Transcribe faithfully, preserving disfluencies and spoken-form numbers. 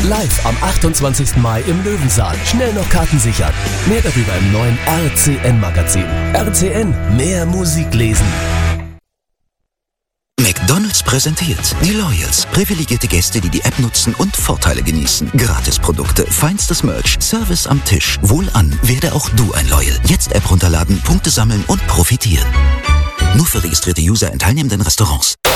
Live am achtundzwanzigsten Mai im Löwensaal. Schnell noch Karten sichern. Mehr darüber im neuen R C N-Magazin. R C N, mehr Musik lesen. McDonald's präsentiert die Loyals. Privilegierte Gäste, die die App nutzen und Vorteile genießen. Gratisprodukte, feinstes Merch, Service am Tisch. Wohlan, werde auch du ein Loyal. Jetzt App runterladen, Punkte sammeln und profitieren. Nur für registrierte User in teilnehmenden Restaurants.